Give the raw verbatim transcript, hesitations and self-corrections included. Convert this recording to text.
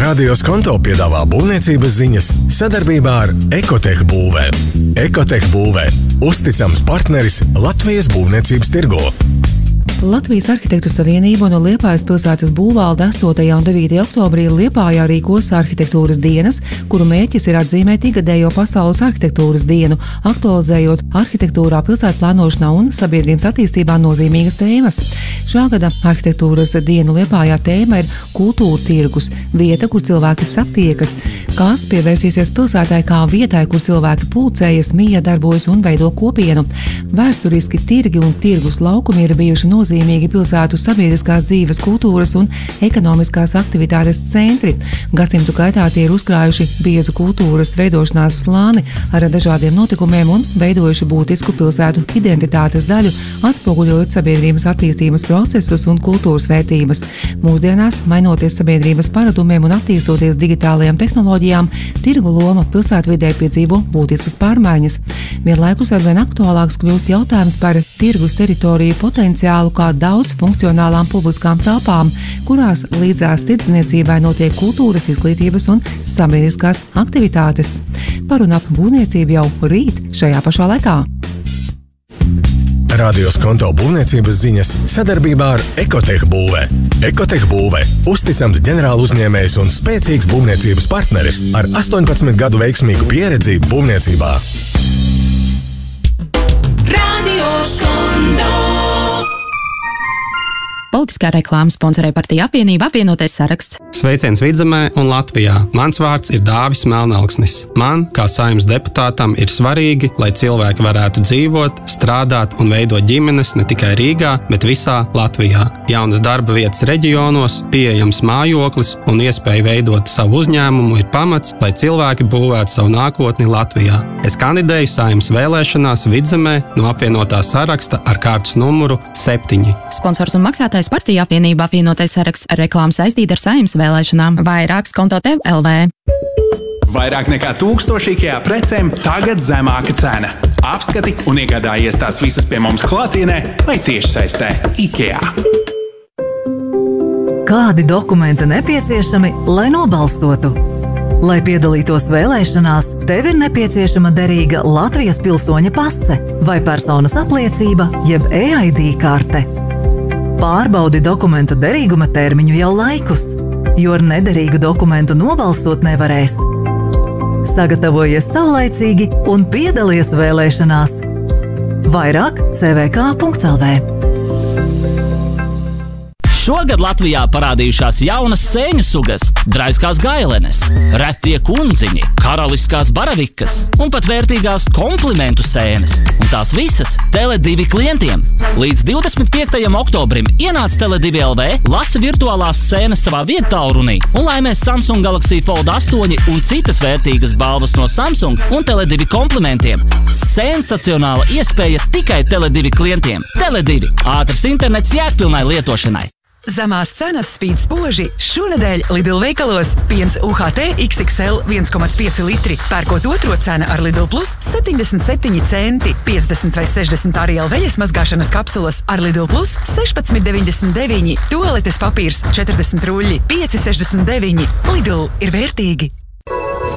Radio Skonto piedāvā būvniecības ziņas sadarbībā ar Ekotech būvē. Ekotech būvē – uzticams partneris Latvijas būvniecības tirgū. Latvijas Arhitektu savienība un Liepājas pilsētas būvvalde astotajā un devītajā oktobrī Liepājā rīkos arhitektūras dienas, kuru mērķis ir atzīmēt ikgadējo pasaules arhitektūras dienu, aktualizējot arhitektūrā, pilsētplānošanā un sabiedrības attīstībā nozīmīgas tēmas. Šā gada arhitektūras dienu Liepājā tēma ir kultūra tirgus, vieta, kur cilvēki satiekas, kas pievērsīsies pilsētai kā vietai, kur cilvēki pulcējas, miedarbojas un veido kopienu. Vēsturiski tirgi un tirgus laukumi ir bijuši nozīmīgi nozīmīgi pilsētu sabiedriskās dzīves, kultūras un ekonomiskās aktivitātes centri. Gadsimtu gaitā tie ir uzkrājuši biezu kultūras veidošanās slāni ar dažādiem notikumiem un veidojuši būtisku pilsētu identitātes daļu, atspoguļojot sabiedrības attīstības procesus un kultūras vērtības. Mūsdienās, mainoties sabiedrības paradumiem un attīstoties digitālajām tehnoloģijām, tirgu loma pilsētvidē piedzīvo būtiskas pārmaiņas. Vienlaikus arvien aktuālāks kļūst jautājums par tirgus teritoriju potenciālu kā daudz funkcionālām publiskām telpām, kurās līdzās tirdzniecībai notiek kultūras, izglītības un sabiedriskās aktivitātes. Par un ap būvniecību jau rīt šajā pašā laikā. Radio Skonto būvniecības ziņas sadarbībā ar Ekotech būvē. Ekotech būvē – uzticams ģenerāla uzņēmējs un spēcīgs būvniecības partneris ar astoņpadsmit gadu veiksmīgu pieredzi būvniecībā. Radio Skonto. Politiskā reklāma sponsorē partija apvienība apvienotais saraksts. Sveiciens Vidzemē un Latvijā. Mans vārds ir Dāvis Melnalksnis. Man, kā Saeimas deputātam, ir svarīgi, lai cilvēki varētu dzīvot, strādāt un veidot ģimenes ne tikai Rīgā, bet visā Latvijā. Jaunas darba vietas reģionos, pieejams mājoklis un iespēja veidot savu uzņēmumu ir pamats, lai cilvēki būvētu savu nākotni Latvijā. Es kandidēju Saeimas vēlēšanās Vidzemē no apvienotā saraksta ar kārtas numuru septiņi. Sponsors un maksātājs partija apvienība apvienotais saraksts ar reklāmu saistīta ar Saeimas vēlēšanām. Vairāk Skonto tev L V. Vairāk nekā tūkstoši IKEA precēm, tagad zemāka cena. Apskati un iegādājies tās visas pie mums klātienē vai tiešsaistē IKEA. Kādi dokumenti nepieciešami, lai nobalsotu? Lai piedalītos vēlēšanās, tev ir nepieciešama derīga Latvijas pilsoņa pase vai personas apliecība jeb E I D karte. Pārbaudi dokumenta derīguma termiņu jau laikus, jo ar nederīgu dokumentu nobalsot nevarēs. Sagatavojies saulaicīgi un piedalies vēlēšanās. Vairāk c v k punkts l v. Šogad Latvijā parādījušās jaunas sēņu sugas, draiskās gailenes, retie kundziņi, karaliskās baravikas un pat vērtīgās komplimentu sēnes. Un tās visas Tele divi klientiem. Līdz divdesmit piektajam oktobrim ienāc Tele divi L V, lasi virtuālās sēnes savā viedtālrunī un laimēs Samsung Galaxy Fold astoņi un citas vērtīgas balvas no Samsung un Tele divi komplimentiem. Sensacionāla iespēja tikai Tele divi klientiem. Tele divi – ātrs internets jēgpilnai lietošanai. Zemās cenas spīd spoži šonedēļ Lidl veikalos. Piens U H T X X L viens komats pieci litri. Pērkot otro cena ar Lidl Plus septiņdesmit septiņi centi. piecdesmit vai sešdesmit Ariel veļas mazgāšanas kapsulas ar Lidl Plus sešpadsmit deviņdesmit deviņi. Tualetes papīrs četrdesmit ruļļi pieci sešdesmit deviņi. Lidl ir vērtīgi.